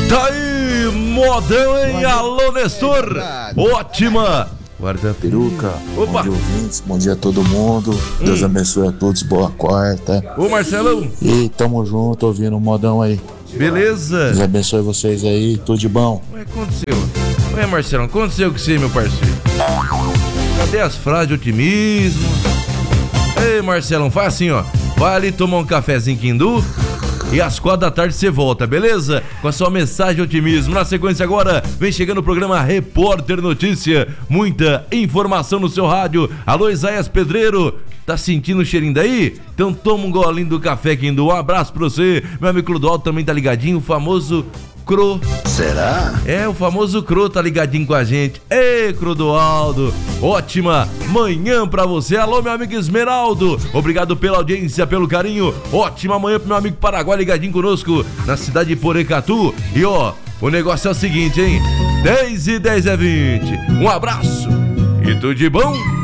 Tá aí, modão, hein? Alô, Nestor. Ótima. Guarda Peruca, opa. Bom dia, ouvintes, bom dia a todo mundo. Deus abençoe a todos, boa quarta. Ô, Marcelão. E tamo junto, ouvindo o modão aí. Beleza? Deus abençoe vocês aí, tudo de bom. O que aconteceu? Ué, Marcelão, aconteceu com você, meu parceiro? Cadê as frases de otimismo? Ei, Marcelão, faz assim, ó. Vai ali tomar um cafezinho Quindu e às 4 da tarde você volta, beleza? Com a sua mensagem de otimismo. Na sequência agora, vem chegando o programa Repórter Notícia. Muita informação no seu rádio. Alô, Isaías Pedreiro. Tá sentindo o cheirinho daí? Então toma um golinho do café Quindu. Um abraço pra você. Meu amigo Clodoaldo também tá ligadinho. O famoso Cro. Será? É, o famoso Cro tá ligadinho com a gente. Ei, Clodoaldo. Ótima manhã pra você. Alô, meu amigo Esmeraldo. Obrigado pela audiência, pelo carinho. Ótima manhã pro meu amigo Paraguai ligadinho conosco na cidade de Porecatu. E ó, o negócio é o seguinte, hein? 10 e 10 é 20. Um abraço e tudo de bom.